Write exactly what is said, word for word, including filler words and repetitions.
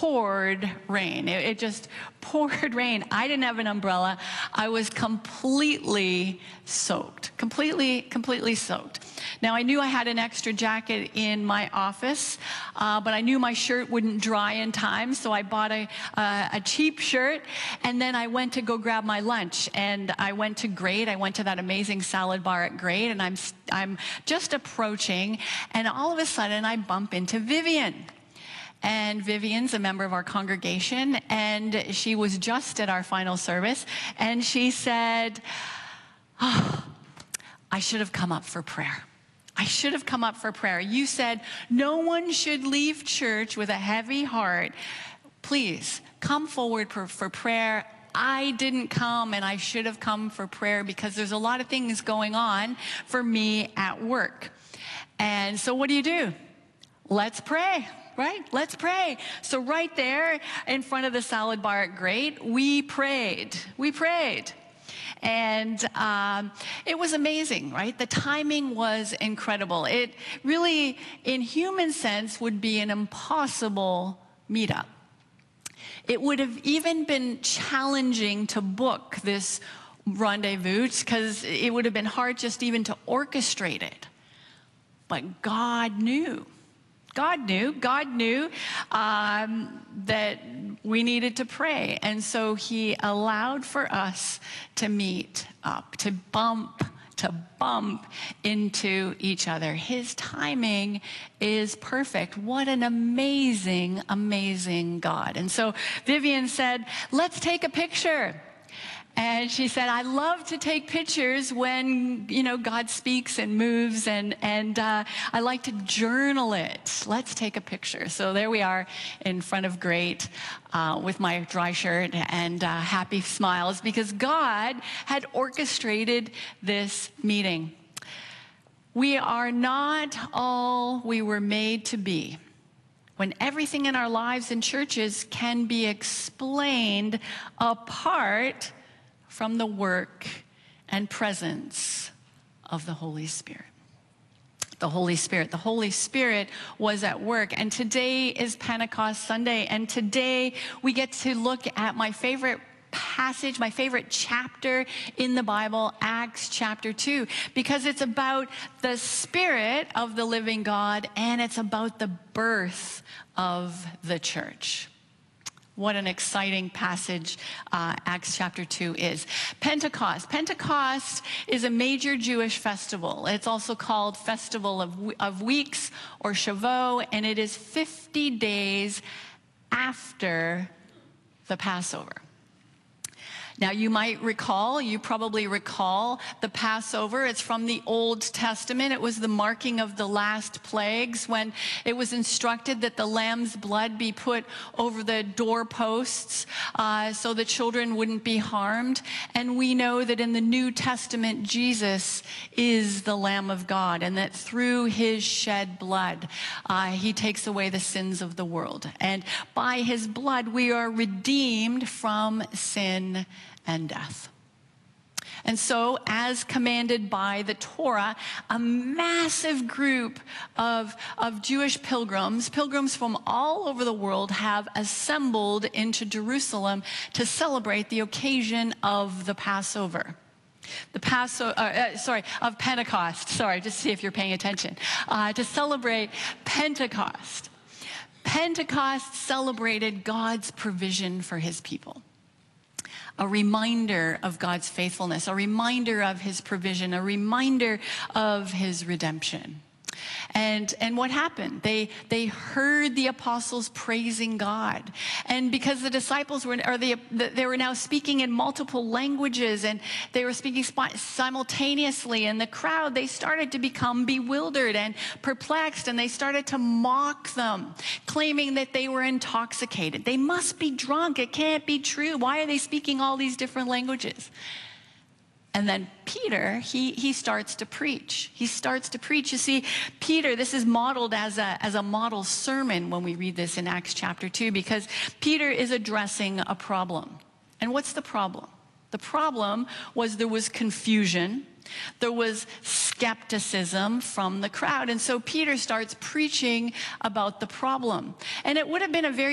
poured rain. It, it just poured rain. I didn't have an umbrella. I was completely soaked, completely, completely soaked. Now, I knew I had an extra jacket in my office, uh, but I knew my shirt wouldn't dry in time, so I bought a, uh, a cheap shirt, and then I went to go grab my lunch, and I went to Great. I went to that amazing salad bar at Great, and I'm, I'm just approaching, and all of a sudden, I bump into Vivian. And Vivian's a member of our congregation, and she was just at our final service, and she said, oh, I should have come up for prayer. I should have come up for prayer. You said no one should leave church with a heavy heart. Please come forward for, for prayer. I didn't come, and I should have come for prayer because there's a lot of things going on for me at work. And so what do you do? Let's pray. Right? Let's pray. So right there in front of the salad bar at Great, we prayed. We prayed. And um, it was amazing, right? The timing was incredible. It really, in human sense, would be an impossible meetup. It would have even been challenging to book this rendezvous because it would have been hard just even to orchestrate it. But God knew. God knew, God knew um, that we needed to pray. And so he allowed for us to meet up, to bump, to bump into each other. His timing is perfect. What an amazing, amazing God. And so Vivian said, let's take a picture. And she said, I love to take pictures when, you know, God speaks and moves, and, and uh, I like to journal it. Let's take a picture. So there we are in front of Great uh, with my dry shirt and uh, happy smiles because God had orchestrated this meeting. We are not all we were made to be. When everything in our lives and churches can be explained apart from the work and presence of the Holy Spirit. The Holy Spirit. The Holy Spirit was at work. And today is Pentecost Sunday. And today we get to look at my favorite passage, my favorite chapter in the Bible, Acts chapter two, because it's about the Spirit of the living God and it's about the birth of the church. What an exciting passage uh, Acts chapter two is. Pentecost. Pentecost is a major Jewish festival. It's also called Festival of, of Weeks or Shavuot, and it is fifty days after the Passover. Now, you might recall, you probably recall the Passover. It's from the Old Testament. It was the marking of the last plagues when it was instructed that the lamb's blood be put over the doorposts uh, so the children wouldn't be harmed. And we know that in the New Testament, Jesus is the Lamb of God, and that through his shed blood, uh, he takes away the sins of the world. And by his blood, we are redeemed from sin and death. And so, as commanded by the Torah, a massive group of, of Jewish pilgrims, pilgrims from all over the world, have assembled into Jerusalem to celebrate the occasion of the Passover. The Passover, uh, uh, sorry, of Pentecost. Sorry, just see if you're paying attention. Uh, to celebrate Pentecost. Pentecost celebrated God's provision for his people. A reminder of God's faithfulness, a reminder of his provision, a reminder of his redemption. And, and what happened? They, they heard the apostles praising God. And because the disciples were, or the, they were now speaking in multiple languages, and they were speaking simultaneously, and the crowd, they started to become bewildered and perplexed, and they started to mock them, claiming that they were intoxicated. They must be drunk. It can't be true. Why are they speaking all these different languages? And then Peter, he, he starts to preach. He starts to preach. You see, Peter, this is modeled as a, as a model sermon when we read this in Acts chapter two, because Peter is addressing a problem. And what's the problem? The problem was there was confusion. There was skepticism from the crowd. And so Peter starts preaching about the problem. And it would have been a very